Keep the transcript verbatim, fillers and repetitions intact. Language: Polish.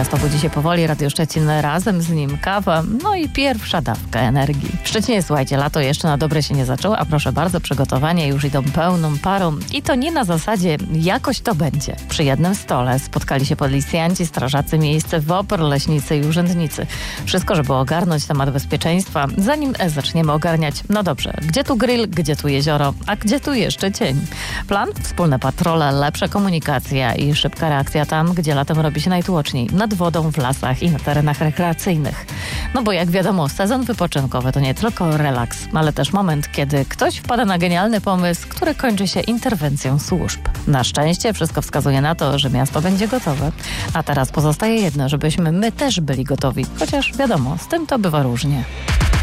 Miasto budzi się powoli, Radio Szczecin razem z nim kawa, no i pierwsza dawka energii. W Szczecinie, słuchajcie, lato jeszcze na dobre się nie zaczęło, a proszę bardzo, przygotowania już idą pełną parą i to nie na zasadzie jakoś to będzie. Przy jednym stole spotkali się policjanci, strażacy miejsce, W O P R, leśnicy i urzędnicy. Wszystko, żeby ogarnąć temat bezpieczeństwa, zanim zaczniemy ogarniać, no dobrze, gdzie tu grill, gdzie tu jezioro, a gdzie tu jeszcze cień. Plan? Wspólne patrole, lepsza komunikacja i szybka reakcja tam, gdzie latem robi się najtłoczniej. Nad wodą, w lasach i na terenach rekreacyjnych. No bo jak wiadomo, sezon wypoczynkowy to nie tylko relaks, ale też moment, kiedy ktoś wpada na genialny pomysł, który kończy się interwencją służb. Na szczęście wszystko wskazuje na to, że miasto będzie gotowe. A teraz pozostaje jedno, żebyśmy my też byli gotowi. Chociaż wiadomo, z tym to bywa różnie.